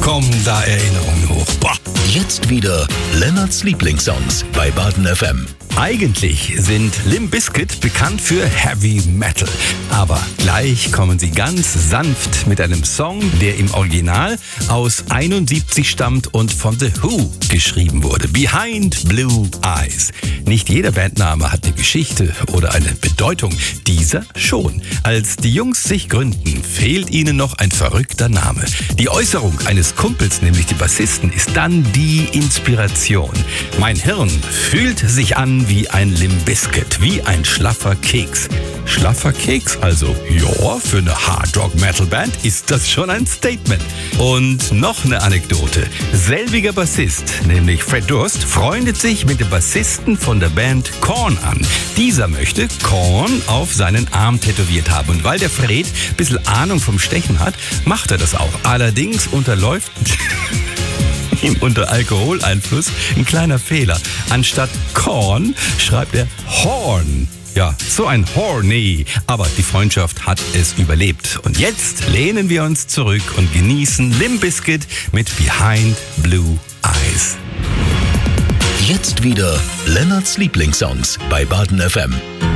kommen da Erinnerungen hoch. Boah. Jetzt wieder Lennarts Lieblingssongs bei Baden FM. Eigentlich sind Limp Bizkit bekannt für Heavy Metal. Aber gleich kommen sie ganz sanft mit einem Song, der im Original aus 71 stammt und von The Who geschrieben wurde. Behind Blue Eyes. Nicht jeder Bandname hat eine Geschichte oder eine Bedeutung. Dieser schon. Als die Jungs sich gründen, fehlt ihnen noch ein verrückter Name. Die Äußerung eines Kumpels, nämlich die Bassisten, ist dann die Inspiration. Mein Hirn fühlt sich an wie ein Limp Bizkit, wie ein schlaffer Keks. Schlaffer Keks also? Ja, für eine Hard-Rock-Metal-Band ist das schon ein Statement. Und noch eine Anekdote. Selbiger Bassist, nämlich Fred Durst, freundet sich mit dem Bassisten von der Band Korn an. Dieser möchte Korn auf seinen Arm tätowiert haben. Und weil der Fred ein bisschen Ahnung vom Stechen hat, macht er das auch. Allerdings unterläuft ihm unter Alkoholeinfluss ein kleiner Fehler. Anstatt Korn schreibt er Horn. Ja, so ein Horny. Aber die Freundschaft hat es überlebt. Und jetzt lehnen wir uns zurück und genießen Limp Bizkit mit Behind Blue Eyes. Jetzt wieder Lennarts Lieblingssongs bei Baden FM.